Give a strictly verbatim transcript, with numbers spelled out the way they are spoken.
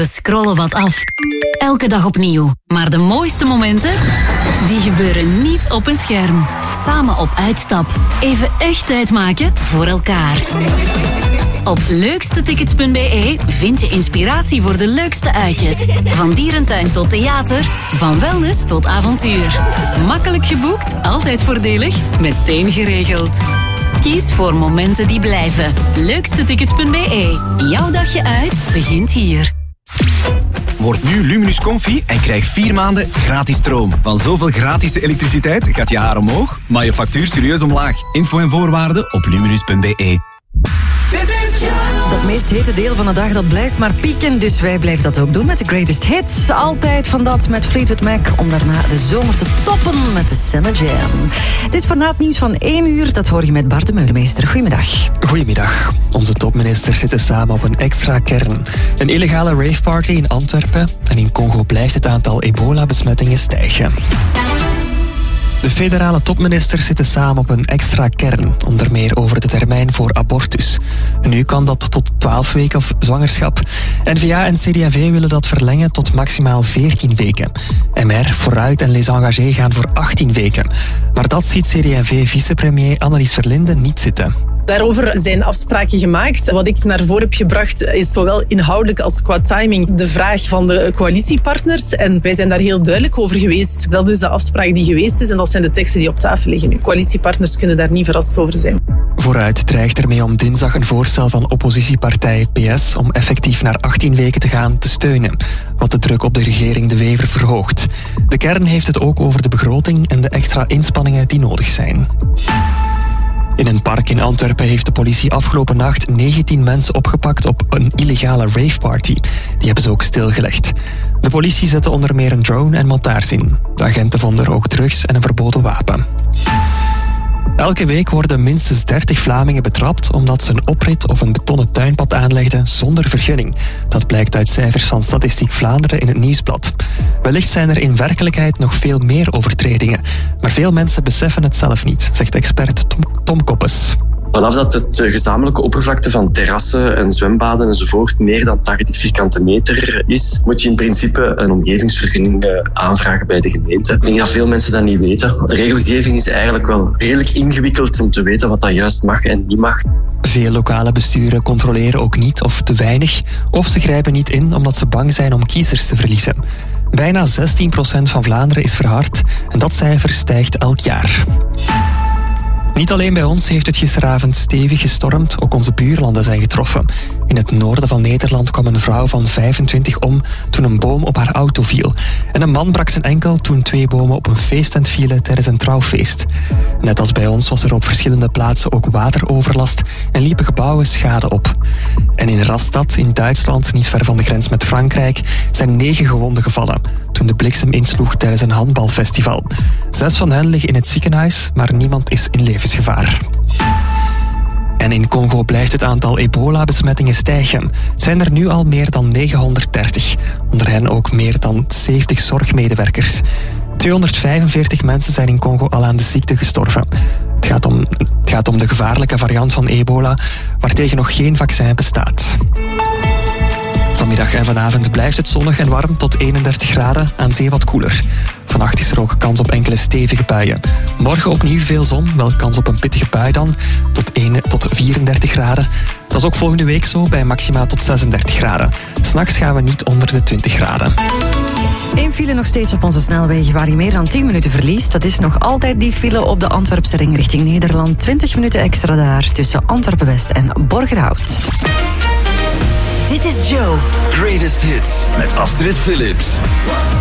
We scrollen wat af. Elke dag opnieuw. Maar de mooiste momenten, die gebeuren niet op een scherm. Samen op uitstap. Even echt tijd maken voor elkaar. Op leukstetickets punt b e vind je inspiratie voor de leukste uitjes. Van dierentuin tot theater, van wellness tot avontuur. Makkelijk geboekt, altijd voordelig, meteen geregeld. Kies voor momenten die blijven. leukstetickets punt b e. Jouw dagje uit begint hier. Word nu Luminus Comfy en krijg vier maanden gratis stroom. Van zoveel gratis elektriciteit gaat je haar omhoog, maar je factuur serieus omlaag. Info en voorwaarden op luminus punt b e. Dat meest hete deel van de dag, dat blijft maar pieken. Dus wij blijven dat ook doen met de greatest hits. Altijd van dat met Fleetwood Mac. Om daarna de zomer te toppen met de Summer Jam. Dit is voor na het nieuws van één uur. Dat hoor je met Bart de Meulemeester. Goedemiddag. Goedemiddag. Onze topministers zitten samen op een extra kern. Een illegale raveparty in Antwerpen. En in Congo blijft het aantal ebola-besmettingen stijgen. De federale topministers zitten samen op een extra kern, onder meer over de termijn voor abortus. Nu kan dat tot twaalf weken of zwangerschap. N V A en C D en V willen dat verlengen tot maximaal veertien weken. M R, Vooruit en Les Engagés gaan voor achttien weken. Maar dat ziet C D en V-vicepremier Annelies Verlinde niet zitten. Daarover zijn afspraken gemaakt. Wat ik naar voren heb gebracht is zowel inhoudelijk als qua timing de vraag van de coalitiepartners. En wij zijn daar heel duidelijk over geweest. Dat is de afspraak die geweest is en dat zijn de teksten die op tafel liggen nu. Coalitiepartners kunnen daar niet verrast over zijn. Vooruit dreigt ermee om dinsdag een voorstel van oppositiepartij P S om effectief naar achttien weken te gaan te steunen, wat de druk op de regering De Wever verhoogt. De kern heeft het ook over de begroting en de extra inspanningen die nodig zijn. In een park in Antwerpen heeft de politie afgelopen nacht negentien mensen opgepakt op een illegale raveparty. Die hebben ze ook stilgelegd. De politie zette onder meer een drone en motards in. De agenten vonden er ook drugs en een verboden wapen. Elke week worden minstens dertig Vlamingen betrapt omdat ze een oprit of een betonnen tuinpad aanlegden zonder vergunning. Dat blijkt uit cijfers van Statistiek Vlaanderen in het Nieuwsblad. Wellicht zijn er in werkelijkheid nog veel meer overtredingen. Maar veel mensen beseffen het zelf niet, zegt expert Tom, Tom Koppes. Vanaf dat het gezamenlijke oppervlakte van terrassen en zwembaden enzovoort meer dan tachtig vierkante meter is, moet je in principe een omgevingsvergunning aanvragen bij de gemeente. Ik denk dat veel mensen dat niet weten. De regelgeving is eigenlijk wel redelijk ingewikkeld om te weten wat dat juist mag en niet mag. Veel lokale besturen controleren ook niet of te weinig, of ze grijpen niet in omdat ze bang zijn om kiezers te verliezen. Bijna zestien procent van Vlaanderen is verhard en dat cijfer stijgt elk jaar. Niet alleen bij ons heeft het gisteravond stevig gestormd, ook onze buurlanden zijn getroffen. In het noorden van Nederland kwam een vrouw van vijfentwintig om toen een boom op haar auto viel. En een man brak zijn enkel toen twee bomen op een feesttent vielen tijdens een trouwfeest. Net als bij ons was er op verschillende plaatsen ook wateroverlast en liepen gebouwen schade op. En in Rastatt in Duitsland, niet ver van de grens met Frankrijk, zijn negen gewonden gevallen toen de bliksem insloeg tijdens een handbalfestival. Zes van hen liggen in het ziekenhuis, maar niemand is in levensgevaar. En in Congo blijft het aantal ebola-besmettingen stijgen. Het zijn er nu al meer dan negenhonderddertig. Onder hen ook meer dan zeventig zorgmedewerkers. tweehonderdvijfenveertig mensen zijn in Congo al aan de ziekte gestorven. Het gaat om, het gaat om de gevaarlijke variant van ebola, waartegen nog geen vaccin bestaat. Vanmiddag en vanavond blijft het zonnig en warm tot eenendertig graden, aan zee wat koeler. Vannacht is er ook kans op enkele stevige buien. Morgen opnieuw veel zon, wel kans op een pittige bui dan, tot, een, tot vierendertig graden. Dat is ook volgende week zo, bij maxima tot zesendertig graden. 'S Nachts gaan we niet onder de twintig graden. Eén file nog steeds op onze snelwegen waar je meer dan tien minuten verliest. Dat is nog altijd die file op de Antwerpse ring richting Nederland. twintig minuten extra daar tussen Antwerpen-West en Borgerhout. Dit is Joe. Greatest Hits met Astrid Phillips.